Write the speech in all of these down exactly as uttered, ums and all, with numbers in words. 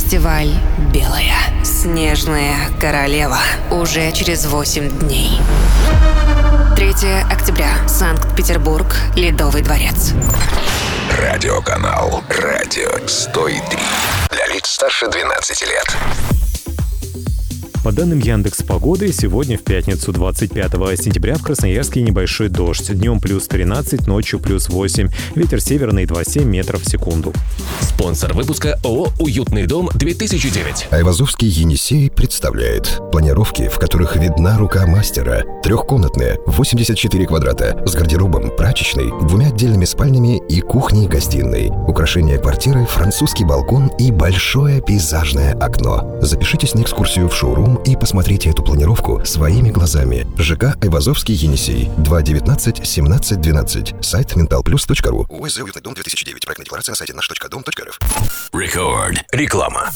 Фестиваль «Белая. Снежная королева». Уже через восемь дней. третьего октября. Санкт-Петербург. Ледовый дворец. Радиоканал «Радио сто три». Для лиц старше двенадцати лет. По данным Яндекс.Погоды, сегодня в пятницу, двадцать пятого сентября, в Красноярске небольшой дождь. Днем плюс тринадцать, ночью плюс восемь. Ветер северный два целых семь метров в секунду. Спонсор выпуска ООО «Уютный дом две тысячи девять». Айвазовский Енисей представляет планировки, в которых видна рука мастера. Трехкомнатные, восемьдесят четыре квадрата, с гардеробом, прачечной, двумя отдельными спальнями и кухней-гостиной. Украшение квартиры, французский балкон и большое пейзажное окно. Запишитесь на экскурсию в шоурум и посмотрите эту планировку своими глазами. ЖК Айвазовский Енисей. два девятнадцать семнадцать двенадцать. Сайт менталплюс точка ру. УЗ «Уютный дом две тысячи девять». Проектная декларация на сайте наш точка дом точка рф. Рекорд. Реклама.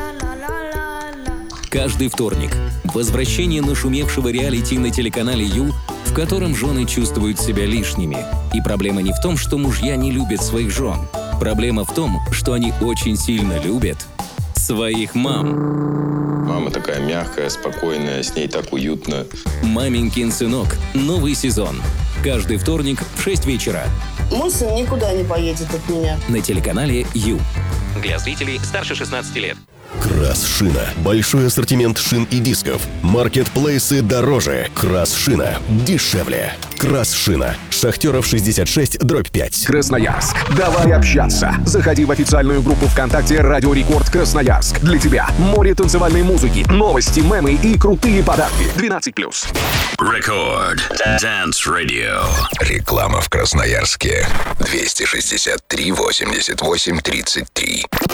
Каждый вторник возвращение нашумевшего реалити на телеканале Ю, в котором жены чувствуют себя лишними. И проблема не в том, что мужья не любят своих жен. Проблема в том, что они очень сильно любят своих мам. Мама такая мягкая, спокойная, с ней так уютно. «Маменькин сынок». Новый сезон. Каждый вторник в шесть вечера. Мой сын никуда не поедет от меня. На телеканале Ю. Для зрителей старше шестнадцати лет. Красшина. Большой ассортимент шин и дисков. Маркетплейсы дороже. Красшина дешевле. Красшина. Шахтеров шестьдесят шесть, дробь пять. Красноярск. Давай общаться. Заходи в официальную группу ВКонтакте «Радио Рекорд Красноярск». Для тебя море танцевальной музыки, новости, мемы и крутые подарки. двенадцать плюс. Рекорд. Dance Radio. Реклама в Красноярске. двести шестьдесят три восемьдесят восемь тридцать три.